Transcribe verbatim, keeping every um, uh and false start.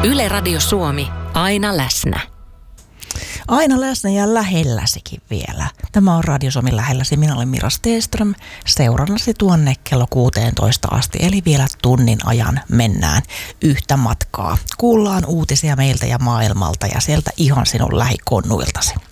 Yle Radio Suomi, aina läsnä. Aina läsnä ja lähelläsikin vielä. Tämä on Radio Suomi lähelläsi. Minä olen Mira Stenström. Seurannasi tuonne kello kuusitoista asti, eli vielä tunnin ajan mennään yhtä matkaa. Kuullaan uutisia meiltä ja maailmalta ja sieltä ihan sinun lähikonnuiltasi.